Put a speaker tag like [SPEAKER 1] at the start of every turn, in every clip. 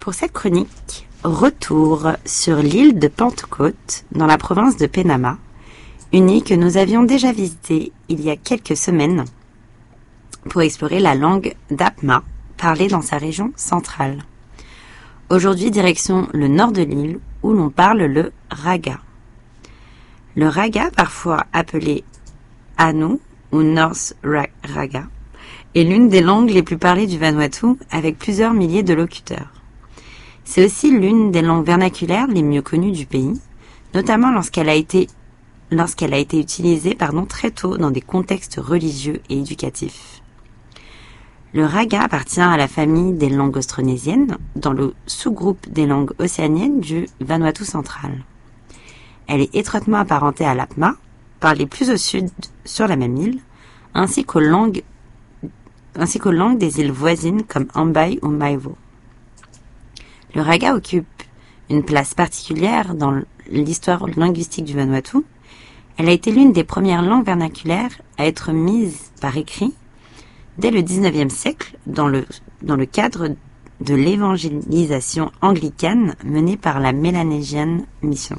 [SPEAKER 1] Pour cette chronique, retour sur l'île de Pentecôte, dans la province de Penama, une île que nous avions déjà visitée il y a quelques semaines pour explorer la langue d'Apma, parlée dans sa région centrale. Aujourd'hui, direction le nord de l'île, où l'on parle le Raga. Le Raga, parfois appelé Anu ou North Raga, est l'une des langues les plus parlées du Vanuatu, avec plusieurs milliers de locuteurs. C'est aussi l'une des langues vernaculaires les mieux connues du pays, notamment lorsqu'elle a été utilisée très tôt dans des contextes religieux et éducatifs. Le Raga appartient à la famille des langues austronésiennes, dans le sous-groupe des langues océaniennes du Vanuatu central. Elle est étroitement apparentée à l'Apma, parlée plus au sud sur la même île, ainsi qu'aux langues des îles voisines comme Ambai ou Maiwo. Le Raga occupe une place particulière dans l'histoire linguistique du Vanuatu. Elle a été l'une des premières langues vernaculaires à être mise par écrit dès le XIXe siècle dans le cadre de l'évangélisation anglicane menée par la Melanesian Mission.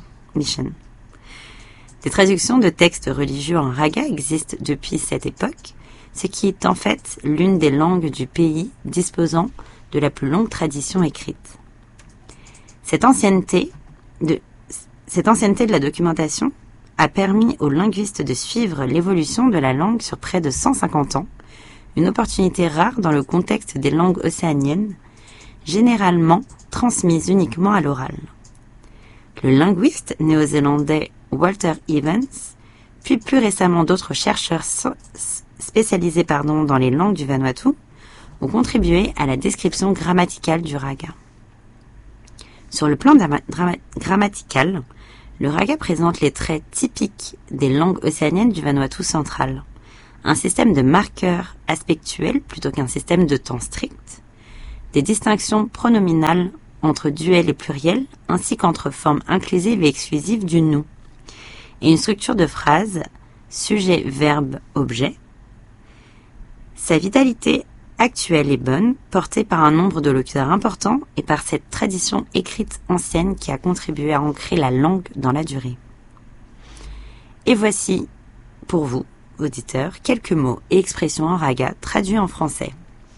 [SPEAKER 1] Des traductions de textes religieux en Raga existent depuis cette époque, ce qui est en fait l'une des langues du pays disposant de la plus longue tradition écrite. Cette ancienneté de la documentation a permis aux linguistes de suivre l'évolution de la langue sur près de 150 ans, une opportunité rare dans le contexte des langues océaniennes, généralement transmises uniquement à l'oral. Le linguiste néo-zélandais Walter Evans, puis plus récemment d'autres chercheurs spécialisés dans les langues du Vanuatu, ont contribué à la description grammaticale du Raga. Sur le plan grammatical, le Raga présente les traits typiques des langues océaniennes du Vanuatu central. Un système de marqueurs aspectuels plutôt qu'un système de temps strict, des distinctions pronominales entre duel et pluriel, ainsi qu'entre formes inclusives et exclusives du nous, et une structure de phrase sujet, verbe, objet. Sa vitalité actuelle est bonne, portée par un nombre de locuteurs important et par cette tradition écrite ancienne qui a contribué à ancrer la langue dans la durée. Et voici, pour vous, auditeurs, quelques mots et expressions en Raga traduits en français.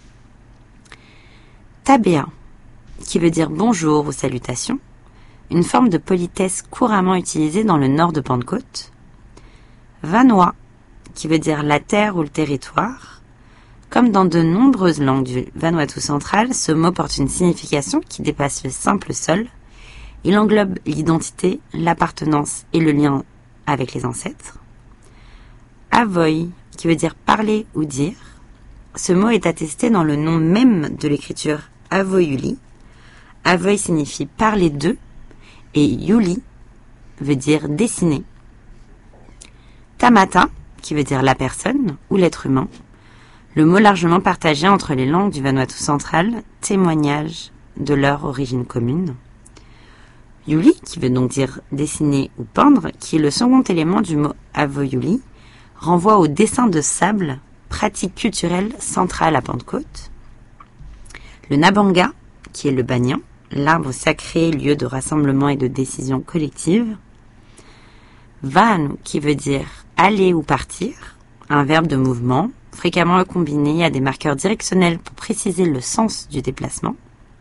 [SPEAKER 1] Tabea, qui veut dire bonjour ou salutation, une forme de politesse couramment utilisée dans le nord de Pentecôte. Vanoa, qui veut dire la terre ou le territoire. Comme dans de nombreuses langues du Vanuatu central, ce mot porte une signification qui dépasse le simple sol. Il englobe l'identité, l'appartenance et le lien avec les ancêtres. Avoy, qui veut dire parler ou dire. Ce mot est attesté dans le nom même de l'écriture Avoyuli. Avoy signifie parler d'eux et Yuli veut dire dessiner. Tamata, qui veut dire la personne ou l'être humain. Le mot largement partagé entre les langues du Vanuatu central, témoignage de leur origine commune. Yuli, qui veut donc dire dessiner ou peindre, qui est le second élément du mot Avoyuli, renvoie au dessin de sable, pratique culturelle centrale à Pentecôte. Le Nabanga, qui est le banyan, l'arbre sacré, lieu de rassemblement et de décision collective. Vanu, qui veut dire aller ou partir, un verbe de mouvement, fréquemment combiné à des marqueurs directionnels pour préciser le sens du déplacement.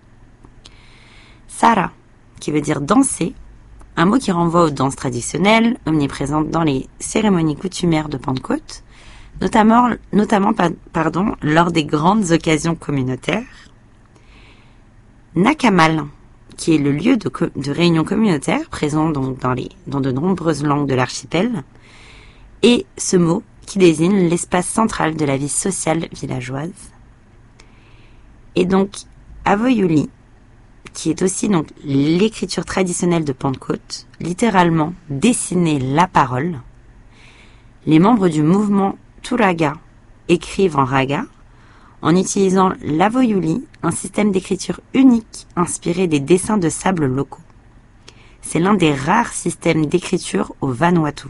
[SPEAKER 1] Sara, qui veut dire danser, un mot qui renvoie aux danses traditionnelles, omniprésentes dans les cérémonies coutumières de Pentecôte, notamment lors des grandes occasions communautaires. Nakamal, qui est le lieu de réunion communautaire présent donc dans de nombreuses langues de l'archipel, et ce mot qui désigne l'espace central de la vie sociale villageoise. Et donc, Avoyuli, qui est aussi donc l'écriture traditionnelle de Pentecôte, littéralement dessiner la parole. Les membres du mouvement Turaga écrivent en Raga, en utilisant l'Avoyuli, un système d'écriture unique inspiré des dessins de sable locaux. C'est l'un des rares systèmes d'écriture au Vanuatu.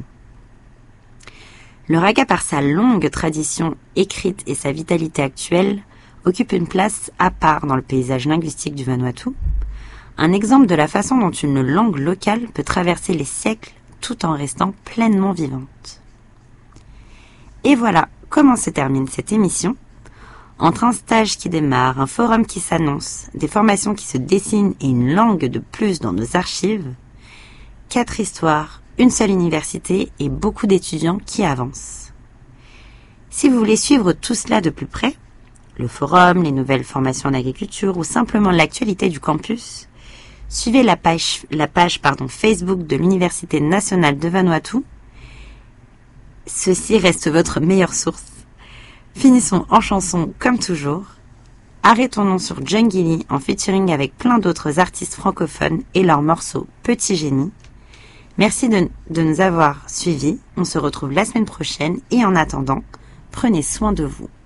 [SPEAKER 1] Le Raga, par sa longue tradition écrite et sa vitalité actuelle, occupe une place à part dans le paysage linguistique du Vanuatu, Un exemple de la façon dont une langue locale peut traverser les siècles tout en restant pleinement vivante. Et voilà comment se termine cette émission. Entre un stage qui démarre, un forum qui s'annonce, des formations qui se dessinent et une langue de plus dans nos archives, 4 histoires, une seule université et beaucoup d'étudiants qui avancent. Si vous voulez suivre tout cela de plus près, le forum, les nouvelles formations en agriculture ou simplement l'actualité du campus, suivez la page Facebook de l'Université nationale de Vanuatu. Ceci reste votre meilleure source. Finissons en chanson comme toujours. Arrêtons-nous sur Jungili en featuring avec plein d'autres artistes francophones et leur morceau Petit Génie. Merci de nous avoir suivis. On se retrouve la semaine prochaine et en attendant, prenez soin de vous.